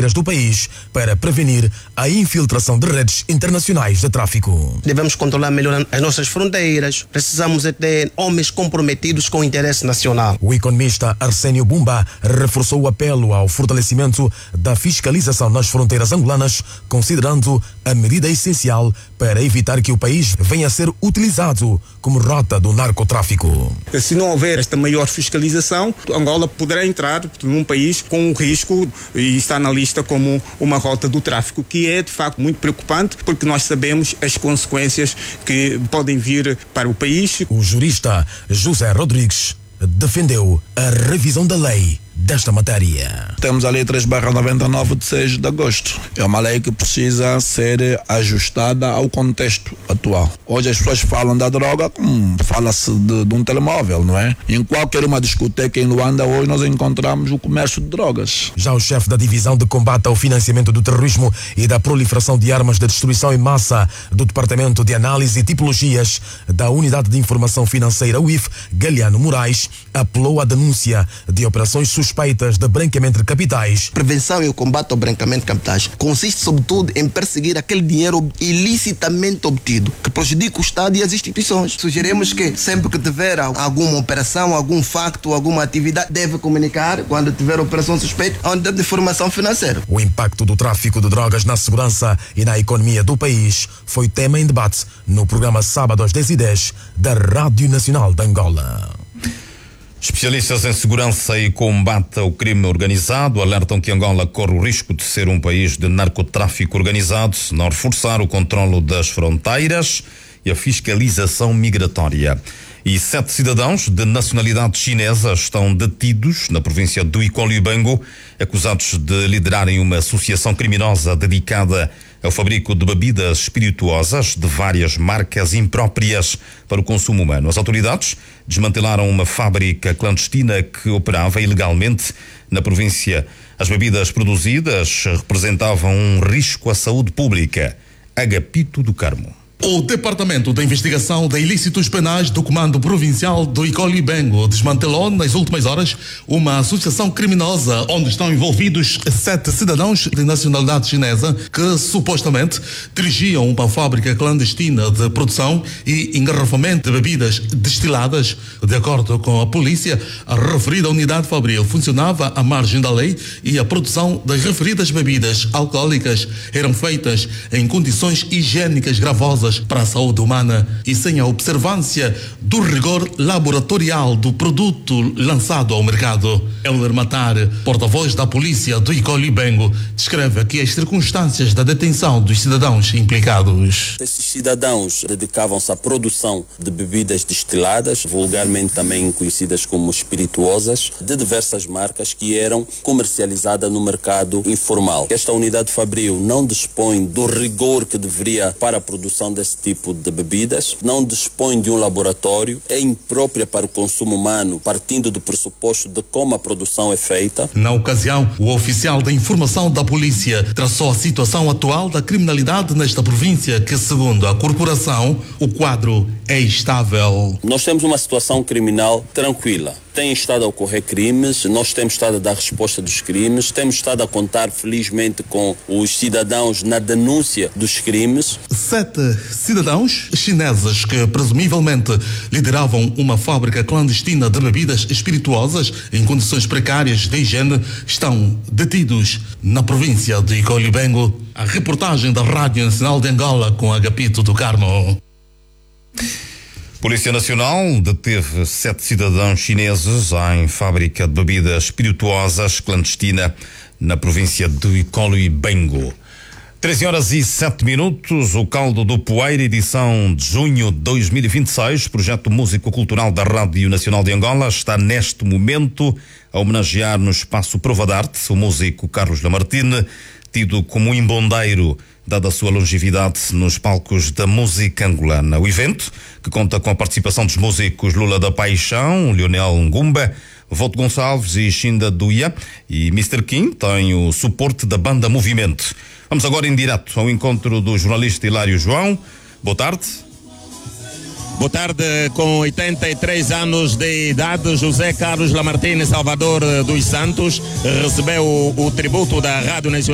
fronteiras do país para prevenir a infiltração de redes internacionais de tráfico. Devemos controlar melhor as nossas fronteiras. Precisamos de ter homens comprometidos com o interesse nacional. O economista Arsénio Bumba reforçou o apelo ao fortalecimento da fiscalização nas fronteiras angolanas, considerando a medida essencial para evitar que o país venha a ser utilizado como rota do narcotráfico. Se não houver esta maior fiscalização, Angola poderá entrar num país com um risco e está na lista como uma rota do tráfico, que é de facto muito preocupante, porque nós sabemos as consequências que podem vir para o país. O jurista José Rodrigues defendeu a revisão da lei desta matéria. Temos a lei 3/99 de 6 de agosto. É uma lei que precisa ser ajustada ao contexto atual. Hoje as pessoas falam da droga como fala-se de um telemóvel, não é? Em qualquer uma discoteca em Luanda hoje nós encontramos o comércio de drogas. Já o chefe da Divisão de Combate ao Financiamento do Terrorismo e da Proliferação de Armas de Destruição em Massa do Departamento de Análise e Tipologias da Unidade de Informação Financeira UIF, Galiano Moraes, apelou à denúncia de operações suspeitas de branqueamento de capitais. Prevenção e o combate ao branqueamento de capitais consiste sobretudo em perseguir aquele dinheiro ilicitamente obtido que prejudica o Estado e as instituições. Sugerimos que sempre que tiver alguma operação, algum facto, alguma atividade, deve comunicar quando tiver operação suspeita à unidade de informação financeira. O impacto do tráfico de drogas na segurança e na economia do país foi tema em debate no programa Sábado às 10h10 da Rádio Nacional de Angola. Especialistas em segurança e combate ao crime organizado alertam que Angola corre o risco de ser um país de narcotráfico organizado se não reforçar o controlo das fronteiras e a fiscalização migratória. E 7 cidadãos de nacionalidade chinesa estão detidos na província do Icólo-Ibango, acusados de liderarem uma associação criminosa dedicada ao fabrico de bebidas espirituosas de várias marcas impróprias para o consumo humano. As autoridades desmantelaram uma fábrica clandestina que operava ilegalmente na província. As bebidas produzidas representavam um risco à saúde pública. Agapito do Carmo. O Departamento de Investigação de Ilícitos Penais do Comando Provincial do Icólo-Ibango desmantelou nas últimas horas uma associação criminosa onde estão envolvidos 7 cidadãos de nacionalidade chinesa que supostamente dirigiam uma fábrica clandestina de produção e engarrafamento de bebidas destiladas. De acordo com a polícia, a referida unidade fabril funcionava à margem da lei e a produção das referidas bebidas alcoólicas eram feitas em condições higiênicas gravosas para a saúde humana e sem a observância do rigor laboratorial do produto lançado ao mercado. Euler Matar, porta-voz da polícia do Icólo-Ibango, descreve aqui as circunstâncias da detenção dos cidadãos implicados. Esses cidadãos dedicavam-se à produção de bebidas destiladas, vulgarmente também conhecidas como espirituosas, de diversas marcas que eram comercializadas no mercado informal. Esta unidade fabril não dispõe do rigor que deveria para a produção desse tipo de bebidas, não dispõe de um laboratório, é imprópria para o consumo humano, partindo do pressuposto de como a produção é feita. Na ocasião, o oficial da informação da polícia traçou a situação atual da criminalidade nesta província, que, segundo a corporação, o quadro é estável. Nós temos uma situação criminal tranquila. Tem estado a ocorrer crimes, nós temos estado a dar resposta dos crimes, temos estado a contar felizmente com os cidadãos na denúncia dos crimes. 7 cidadãos chineses que presumivelmente lideravam uma fábrica clandestina de bebidas espirituosas em condições precárias de higiene estão detidos na província de Icólo-Ibango. A reportagem da Rádio Nacional de Angola com Agapito do Carmo. Polícia Nacional deteve 7 cidadãos chineses em fábrica de bebidas espirituosas clandestina na província do Icólo-Ibango. 13h07, o Caldo do Poeira, edição de junho de 2026, projeto músico-cultural da Rádio Nacional de Angola, está neste momento a homenagear no espaço Prova de Arte o músico Carlos Lamartine, tido como um embondeiro, dada a sua longevidade nos palcos da música angolana. O evento, que conta com a participação dos músicos Lula da Paixão, Leonel Ngumba, Voto Gonçalves e Shinda Duia, e Mr. Kim, tem o suporte da banda Movimento. Vamos agora em direto ao encontro do jornalista Hilário João. Boa tarde. Boa tarde. Com 83 anos de idade, José Carlos Lamartine Salvador dos Santos recebeu o tributo da Rádio Nacional